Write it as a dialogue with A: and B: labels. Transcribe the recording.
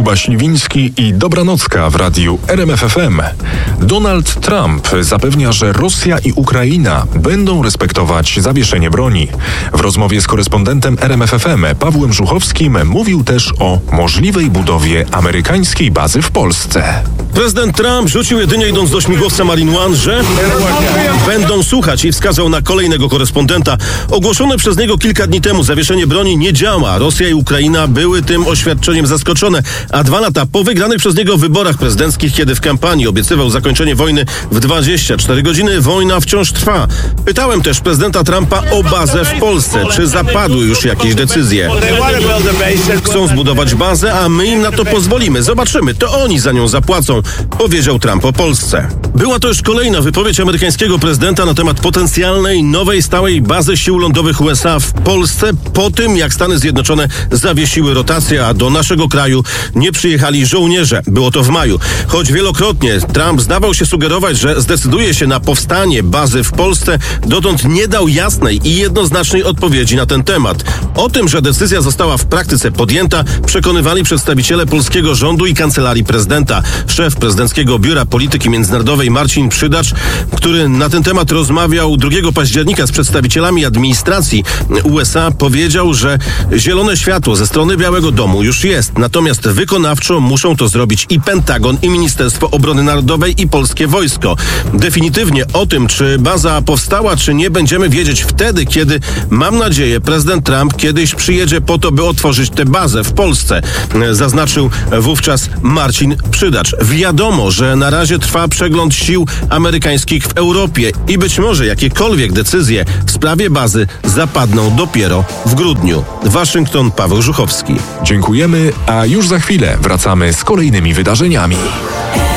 A: Kuba Śliwiński i Dobranocka w radiu RMF FM. Donald Trump zapewnia, że Rosja i Ukraina będą respektować zawieszenie broni. W rozmowie z korespondentem RMF FM Pawłem Żuchowskim mówił też o możliwej budowie amerykańskiej bazy w Polsce.
B: Prezydent Trump rzucił jedynie idąc do śmigłowca Marine One, że będą słuchać i wskazał na kolejnego korespondenta. Ogłoszone przez niego kilka dni temu zawieszenie broni nie działa. Rosja i Ukraina były tym oświadczeniem zaskoczone, a 2 lata po wygranych przez niego wyborach prezydenckich, kiedy w kampanii obiecywał zakończenie wojny w 24 godziny, wojna wciąż trwa. Pytałem też prezydenta Trumpa o bazę w Polsce. Czy zapadły już jakieś decyzje? Chcą zbudować bazę, a my im na to pozwolimy. Zobaczymy, to oni za nią zapłacą, powiedział Trump o Polsce. Była to już kolejna wypowiedź amerykańskiego prezydenta na temat potencjalnej nowej stałej bazy sił lądowych USA w Polsce po tym, jak Stany Zjednoczone zawiesiły rotację, a do naszego kraju nie przyjechali żołnierze. Było to w maju. Choć wielokrotnie Trump zdawał się sugerować, że zdecyduje się na powstanie bazy w Polsce, dotąd nie dał jasnej i jednoznacznej odpowiedzi na ten temat. O tym, że decyzja została w praktyce podjęta, przekonywali przedstawiciele polskiego rządu i kancelarii prezydenta. Szef prezydenckiego Biura Polityki Międzynarodowej Marcin Przydacz, który na ten temat rozmawiał 2 października z przedstawicielami administracji USA, powiedział, że zielone światło ze strony Białego Domu już jest, natomiast wykonawczo muszą to zrobić i Pentagon, i Ministerstwo Obrony Narodowej, i polskie wojsko. Definitywnie o tym, czy baza powstała, czy nie, będziemy wiedzieć wtedy, kiedy, mam nadzieję, prezydent Trump kiedyś przyjedzie po to, by otworzyć tę bazę w Polsce, zaznaczył wówczas Marcin Przydacz. Wiadomo, że na razie trwa przegląd sił amerykańskich w Europie i być może jakiekolwiek decyzje w sprawie bazy zapadną dopiero w grudniu. Waszyngton, Paweł Żuchowski.
A: Dziękujemy, a już za chwilę wracamy z kolejnymi wydarzeniami.